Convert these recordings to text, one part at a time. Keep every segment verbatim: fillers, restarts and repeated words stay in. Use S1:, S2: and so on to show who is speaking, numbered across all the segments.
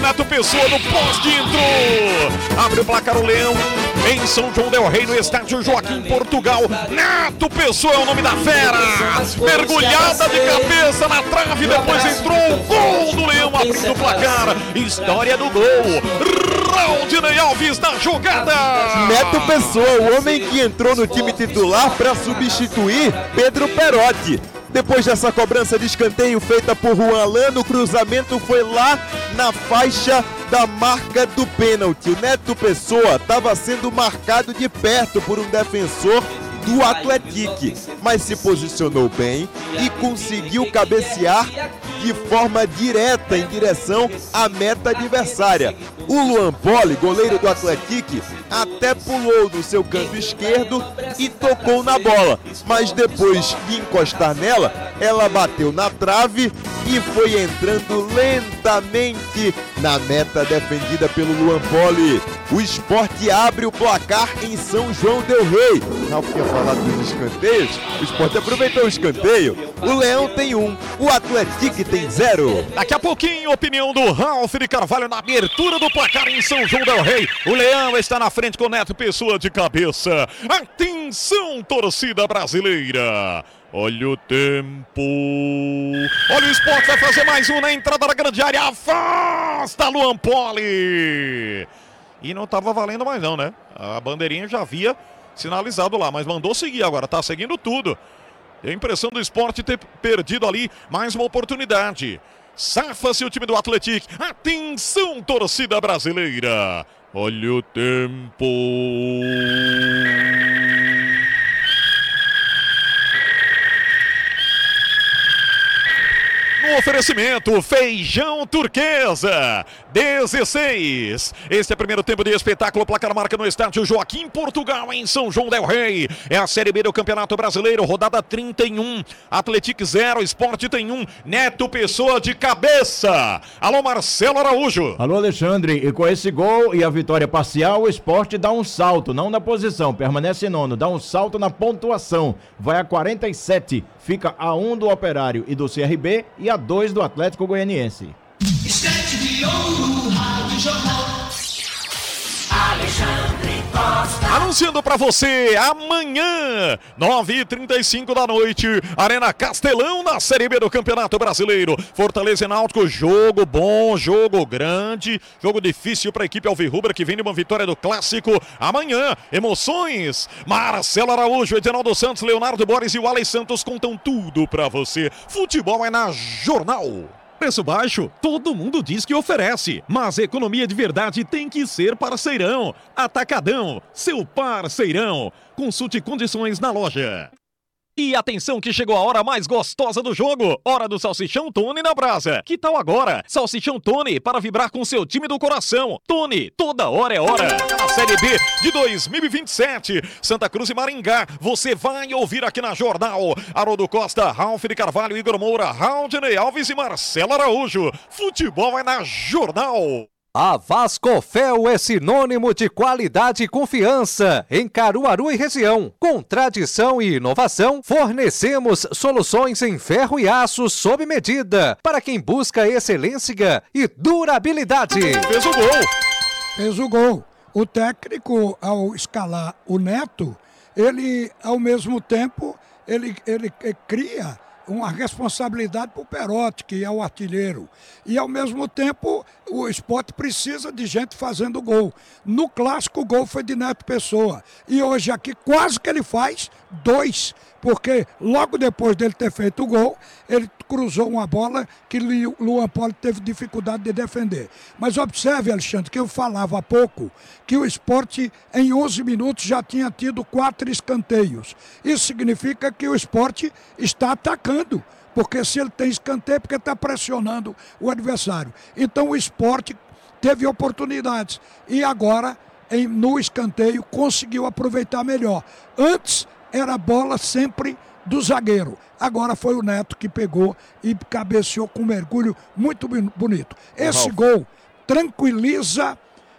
S1: Neto Pessoa no poste entrou. Abre o placar o Leão em São João del Rei, no estádio Joaquim Portugal. Neto Pessoa é o nome da fera. Mergulhada de cabeça na trave, depois entrou o gol do Leão, abrindo o placar. História do gol. Raudinei Alves na jogada.
S2: Neto Pessoa, o homem que entrou no time titular para substituir Pedro Perotti. Depois dessa cobrança de escanteio feita por Juan Alano, o cruzamento foi lá na faixa da marca do pênalti. O Neto Pessoa estava sendo marcado de perto por um defensor do Atlético, mas se posicionou bem e conseguiu cabecear de forma direta em direção à meta adversária. O Luan Poli, goleiro do Atlético, até pulou do seu canto esquerdo e tocou na bola, mas depois de encostar nela, ela bateu na trave e foi entrando lentamente na meta defendida pelo Luan Poli. O Sport abre o placar em São João del Rei. Não tinha falado dos escanteios, o Sport aproveitou o escanteio. O Leão tem um, o Atlético tem zero.
S1: Daqui a pouquinho, opinião do Ralf de Carvalho na abertura do placar em São João del Rei. O Leão está na frente com o Neto Pessoa de cabeça. Atenção, torcida brasileira. Olha o tempo. Olha o Sport, vai fazer mais um na entrada da grande área. Afasta Luan Poli. E não estava valendo mais não, né? A bandeirinha já havia sinalizado lá, mas mandou seguir agora. Tá seguindo tudo. Tem a impressão do Sport ter perdido ali mais uma oportunidade. Safa-se o time do Atlético. Atenção, torcida brasileira. Olha o tempo. No oferecimento, feijão turquesa, dezesseis. Este é o primeiro tempo de espetáculo, placar marca no estádio Joaquim Portugal, em São João del Rei. É a Série B do Campeonato Brasileiro, rodada trinta e um. Atlético zero, Sport tem um. Neto Pessoa de cabeça. Alô, Marcelo Araújo.
S3: Alô, Alexandre. E com esse gol e a vitória parcial, o Sport dá um salto, não na posição, permanece em nono, dá um salto na pontuação. Vai a quarenta e sete, fica a um do Operário e do C R B e a dois do Atlético Goianiense.
S4: Estante de ouro, Rádio Jornal. Alexandre Costa.
S1: Anunciando pra você, amanhã, nove e trinta e cinco da noite, Arena Castelão na Série B do Campeonato Brasileiro. Fortaleza e Náutico, jogo bom, jogo grande, jogo difícil pra equipe alvirrubra que vem de uma vitória do Clássico. Amanhã, emoções. Marcelo Araújo, Edinaldo Santos, Leonardo Borges e o Alex Santos contam tudo pra você. Futebol é na Jornal. Preço baixo, todo mundo diz que oferece, mas economia de verdade tem que ser parceirão. Atacadão, seu parceirão. Consulte condições na loja. E atenção que chegou a hora mais gostosa do jogo, hora do Salsichão Tony na brasa. Que tal agora? Salsichão Tony para vibrar com seu time do coração. Tony, toda hora é hora. Na Série B de dois mil e vinte e sete, Santa Cruz e Maringá, você vai ouvir aqui na Jornal. Haroldo Costa, Ralf de Carvalho, Igor Moura, Raudinei Alves e Marcelo Araújo. Futebol é na Jornal.
S5: A Vascofel é sinônimo de qualidade e confiança em Caruaru e região. Com tradição e inovação, fornecemos soluções em ferro e aço sob medida para quem busca excelência e durabilidade.
S1: Fez o gol.
S6: Fez o gol. O técnico, ao escalar o Neto, ele, ao mesmo tempo, ele, ele, ele cria uma responsabilidade para o Perotti, que é o artilheiro. E, ao mesmo tempo, o Sport precisa de gente fazendo gol. No Clássico, o gol foi de Neto Pessoa. E hoje aqui, quase que ele faz dois. Porque logo depois dele ter feito o gol, ele cruzou uma bola que Luan Poli teve dificuldade de defender. Mas observe, Alexandre, que eu falava há pouco que o Sport em onze minutos já tinha tido quatro escanteios. Isso significa que o Sport está atacando, porque se ele tem escanteio é porque está pressionando o adversário. Então o Sport teve oportunidades e agora em, no escanteio conseguiu aproveitar melhor. Antes era a bola sempre do zagueiro. Agora foi o Neto que pegou e cabeceou com um mergulho muito bonito. Esse gol tranquiliza,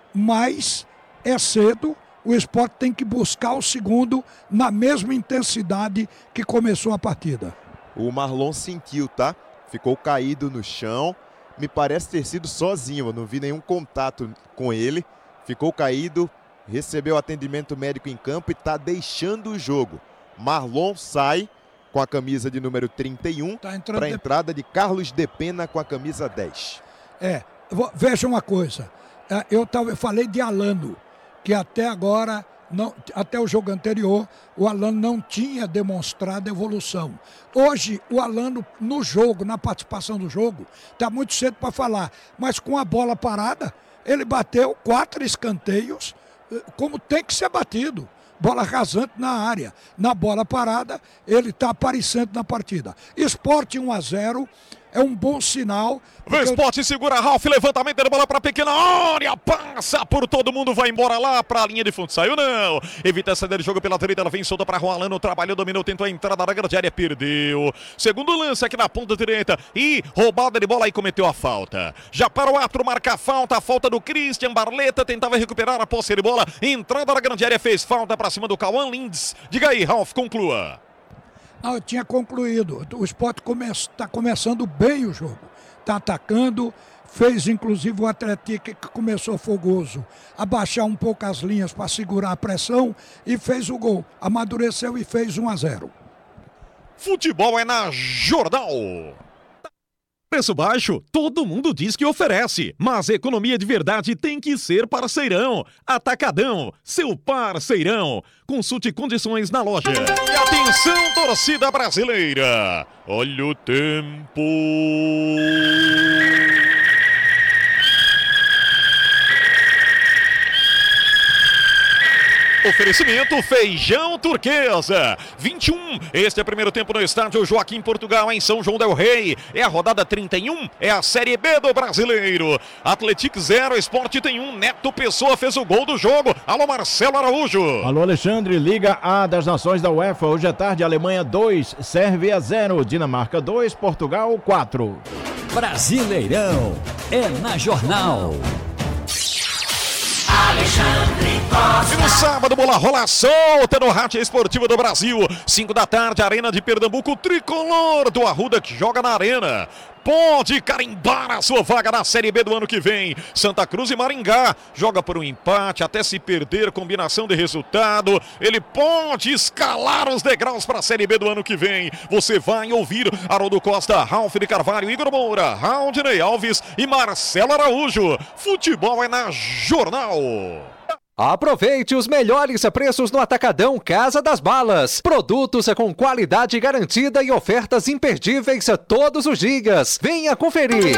S6: mas é cedo. O Sport tem que buscar o segundo na mesma intensidade que começou a partida.
S2: O Marlon sentiu, tá? Ficou caído no chão, me parece ter sido sozinho, eu não vi nenhum contato com ele, ficou caído, recebeu atendimento médico em campo e está deixando o jogo. Marlon sai com a camisa de número trinta e um
S6: Tá entrando
S2: para a
S6: de-
S2: entrada de Carlos Depena com a camisa dez.
S6: É, vo- veja uma coisa. É, eu, tava, eu falei de Alano, que até agora, não, até o jogo anterior, o Alano não tinha demonstrado evolução. Hoje, o Alano, no jogo, na participação do jogo, está muito cedo para falar. Mas com a bola parada, ele bateu quatro escanteios, eh, como tem que ser batido. Bola rasante na área. Na bola parada, ele está aparecendo na partida. Esporte um a zero é um bom sinal.
S1: O
S6: porque eu-
S1: Esporte segura Ralf, levantamento de bola para pequena área, passa por todo mundo, vai embora lá para a linha de fundo, saiu não, evita a saída de jogo pela direita, ela vem solta para Juan Alano, trabalhou, dominou, tentou a entrada na grande área, perdeu, segundo lance aqui na ponta direita, e roubada de bola e cometeu a falta, já para o árbitro marca a falta, a falta do Christian Barleta, tentava recuperar a posse de bola, entrada na grande área, fez falta para cima do Cauã Lindes, diga aí Ralf, conclua.
S6: Não, eu tinha concluído. O Sport está começando bem o jogo. Está atacando, fez inclusive o Atlético, que começou fogoso, abaixar um pouco as linhas para segurar a pressão e fez o gol. Amadureceu e fez um a zero.
S1: Futebol é na Jornal. Preço baixo, todo mundo diz que oferece, mas economia de verdade tem que ser parceirão. Atacadão, seu parceirão. Consulte condições na loja. E atenção, torcida brasileira. Olha o tempo. Oferecimento Feijão Turquesa. vinte e um. Este é o primeiro tempo no estádio Joaquim Portugal, em São João del Rei. É a rodada trinta e um. É a Série B do Brasileiro. Atlético zero, Sport tem um. Neto Pessoa fez o gol do jogo. Alô, Marcelo Araújo.
S3: Alô, Alexandre, Liga A das Nações da UEFA. Hoje à tarde, Alemanha dois, Sérvia zero, Dinamarca dois, Portugal quatro.
S7: Brasileirão é na Jornal.
S4: Alexandre Costa.
S1: E no sábado, bola rola solta no Rádio Esportivo do Brasil. cinco da tarde, Arena de Pernambuco, tricolor do Arruda que joga na Arena. Pode carimbar a sua vaga na Série B do ano que vem. Santa Cruz e Maringá joga por um empate até se perder combinação de resultado. Ele pode escalar os degraus para a Série B do ano que vem. Você vai ouvir Haroldo Costa, Ralf de Carvalho, Igor Moura, Raudinei Alves e Marcelo Araújo. Futebol é na Jornal.
S5: Aproveite os melhores preços no Atacadão Casa das Balas. Produtos com qualidade garantida e ofertas imperdíveis todos os dias. Venha conferir.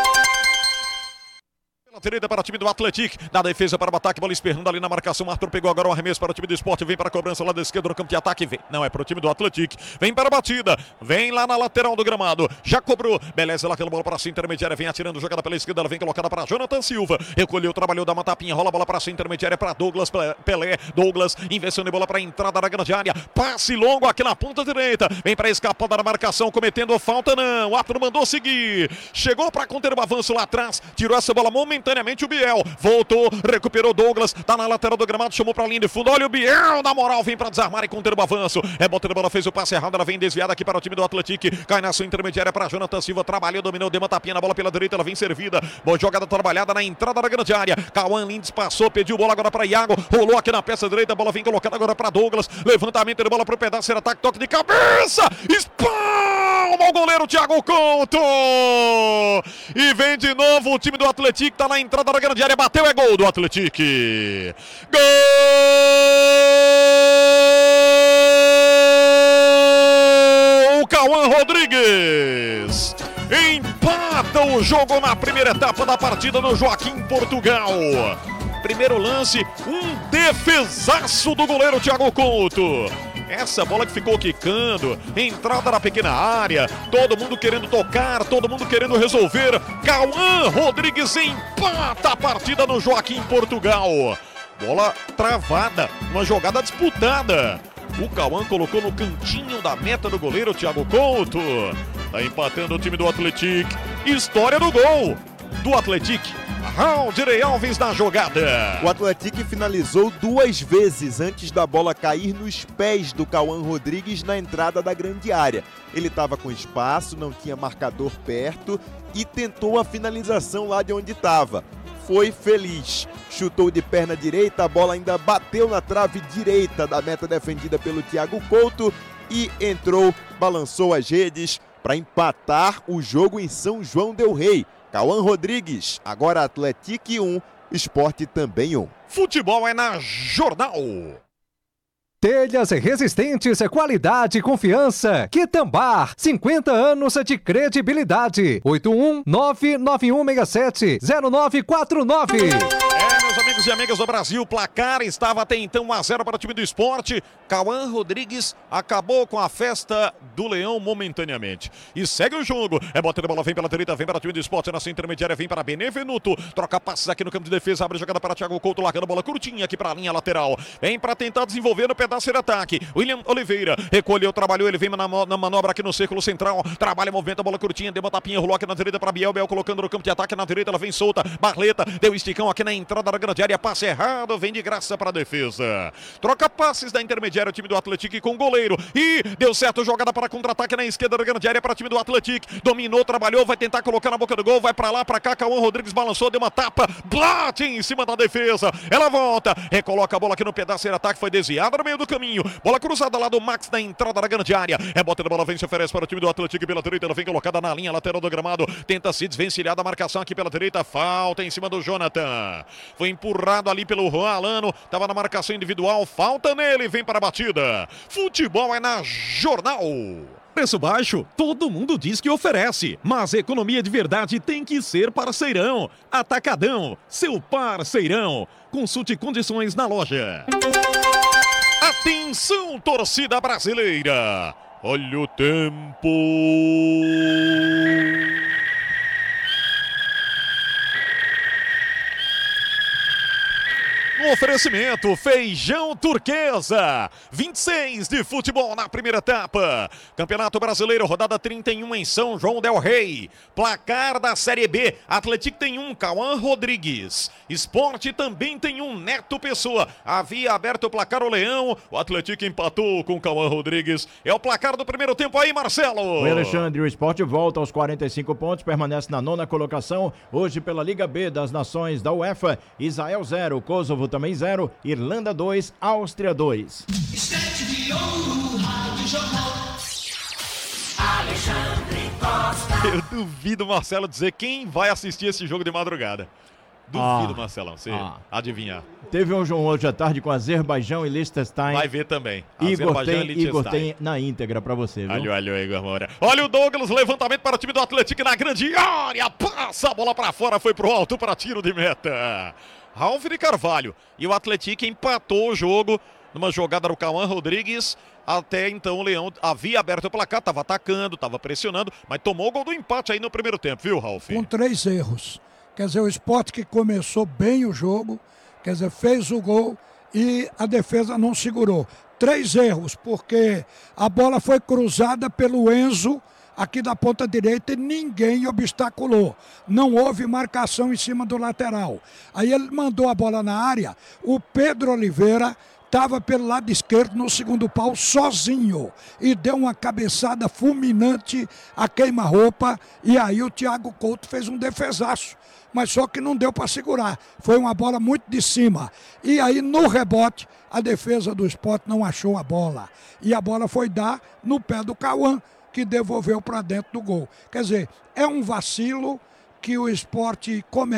S1: Direita para o time do Atlético, na defesa para o ataque, bola esperando ali na marcação, Arthur pegou agora o arremesso para o time do Sport, vem para a cobrança lá da esquerda no campo de ataque, vem, não é para o time do Atlético, vem para a batida, vem lá na lateral do gramado, já cobrou, beleza, lá aquela bola para a intermediária, vem atirando, jogada pela esquerda, ela vem colocada para Jonathan Silva, recolheu, trabalhou, dá uma tapinha, rola a bola para a intermediária para Douglas Pelé, Douglas, inversão de bola para a entrada da grande área, passe longo aqui na ponta direita, vem para a escapada da marcação, cometendo falta não, o árbitro mandou seguir, chegou para conter o avanço lá atrás, tirou essa bola momentaneamente, o Biel, voltou, recuperou Douglas, tá na lateral do gramado, chamou pra linha de fundo, olha o Biel, na moral, vem pra desarmar e conter o avanço, rebota de bola, fez o passe errado, ela vem desviada aqui para o time do Atlético, cai na sua intermediária para Jonathan Silva, trabalhou, dominou, deu uma tapinha na bola pela direita, ela vem servida, boa jogada trabalhada na entrada da grande área, Cauã Lindes passou, pediu bola agora para Iago, rolou aqui na peça direita, a bola vem colocada agora para Douglas, levantamento de bola pro pedaço, ataque, toque de cabeça, espalma o goleiro Thiago Couto, e vem de novo o time do Atlético, tá na entrada da grande área, bateu, é gol do Atlético. Gol! Cauã Rodrigues empata o jogo na primeira etapa da partida no Joaquim Portugal. Primeiro lance, um defesaço do goleiro Thiago Couto. Essa bola que ficou quicando, entrada na pequena área, todo mundo querendo tocar, todo mundo querendo resolver. Cauã Rodrigues empata a partida no Joaquim Portugal. Bola travada, uma jogada disputada. O Cauã colocou no cantinho da meta do goleiro Thiago Couto. Tá empatando o time do Atlético. História do gol do Atlético. Rauldirei Alves na jogada.
S2: O Atlético finalizou duas vezes antes da bola cair nos pés do Cauã Rodrigues na entrada da grande área. Ele estava com espaço, não tinha marcador perto e tentou a finalização lá de onde estava. Foi feliz. Chutou de perna direita, a bola ainda bateu na trave direita da meta defendida pelo Thiago Couto e entrou, balançou as redes para empatar o jogo em São João del Rei. Cauã Rodrigues, agora Atlético um, Sport também um.
S1: Futebol é na Jornal.
S5: Telhas resistentes, qualidade e confiança. Quitambar, cinquenta anos de credibilidade. oito um nove nove um seis sete zero nove quatro nove.
S1: É, meus amigos e amigas do Brasil, o placar estava até então um a zero para o time do Sport. Cauã Rodrigues acabou com a festa do Leão momentaneamente. E segue o jogo. É bota de bola, vem pela direita, vem para o time do Sport. Na sua intermediária, vem para Benevenuto. Troca passes aqui no campo de defesa, abre a jogada para Thiago Couto, largando a bola curtinha aqui para a linha lateral. Vem para tentar desenvolver no pedaço de ataque. William Oliveira recolheu, trabalhou, ele vem na, na manobra aqui no círculo central. Trabalha, movimenta a bola curtinha, deu uma tapinha, rolou aqui na direita para Biel. Biel colocando no campo de ataque na direita, ela vem solta. Barleta deu esticão aqui na entrada da grande área. Passe errado, vem de graça para a defesa. Troca passes da intermediária, o time do Atlético com o goleiro. E deu certo, jogada para contra-ataque na esquerda da grande área para o time do Atlético. Dominou, trabalhou, vai tentar colocar na boca do gol. Vai para lá, para cá. Cauã Rodrigues balançou, deu uma tapa. Bate em cima da defesa. Ela volta, recoloca a bola aqui no pedaço de ataque. Foi desviada no meio do caminho. Bola cruzada lá do Max na entrada da grande área. É bota de bola, vem, se oferece para o time do Atlético pela direita. Ela vem colocada na linha lateral do gramado. Tenta se desvencilhar da marcação aqui pela direita. Falta em cima do Jonathan. Foi empurrado ali pelo Juan Alano. Tava na marcação individual. Falta nele. Vem para a batida. Futebol é na Jornal.
S8: Preço baixo, todo mundo diz que oferece, mas economia de verdade tem que ser parceirão. Atacadão, seu parceirão. Consulte condições na loja.
S1: Atenção, torcida brasileira. Olha o tempo. Um oferecimento, feijão turquesa, vinte e seis de futebol na primeira etapa. Campeonato Brasileiro, rodada trinta e um em São João del Rei. Placar da Série B, Atlético tem um, Cauã Rodrigues. Sport também tem um, Neto Pessoa. Havia aberto o placar o Leão, o Atlético empatou com o Cauã Rodrigues. É o placar do primeiro tempo aí, Marcelo.
S3: O Alexandre, o Sport volta aos quarenta e cinco pontos, permanece na nona colocação. Hoje pela Liga B das Nações da UEFA, Israel zero, Kosovo também zero, Irlanda dois, Áustria dois.
S4: Estante de ouro, Rádio Jornal. Alexandre Costa.
S1: Eu duvido, Marcelo, dizer quem vai assistir esse jogo de madrugada. Duvido,
S3: Ah,
S1: Marcelão, você
S3: ah.
S1: adivinhar.
S3: Teve um jogo hoje à tarde com Azerbaijão e Liechtenstein.
S1: Vai ver também.
S3: Igor
S1: Azerbaijão
S3: tem,
S1: e
S3: Igor
S1: Liechtenstein.
S3: tem na íntegra pra você, viu?
S1: Olha, olha, Igor Moura. Olha o Douglas, levantamento para o time do Atlético na grande área. Passa a bola para fora, foi pro alto para tiro de meta. Ralf de Carvalho. E o Atlético empatou o jogo numa jogada do Cauã Rodrigues. Até então o Leão havia aberto o placar, estava atacando, estava pressionando, mas tomou o gol do empate aí no primeiro tempo, viu, Ralf?
S6: Com três erros. Quer dizer, o Sport que começou bem o jogo, quer dizer, fez o gol e a defesa não segurou. Três erros, porque a bola foi cruzada pelo Enzo aqui da ponta direita e ninguém obstaculou. Não houve marcação em cima do lateral. Aí ele mandou a bola na área, o Pedro Oliveira estava pelo lado esquerdo no segundo pau sozinho e deu uma cabeçada fulminante a queima-roupa e aí o Thiago Couto fez um defesaço. Mas só que não deu para segurar. Foi uma bola muito de cima. E aí, no rebote, a defesa do Sport não achou a bola. E a bola foi dar no pé do Cauã, que devolveu para dentro do gol. Quer dizer, é um vacilo que o Sport comete.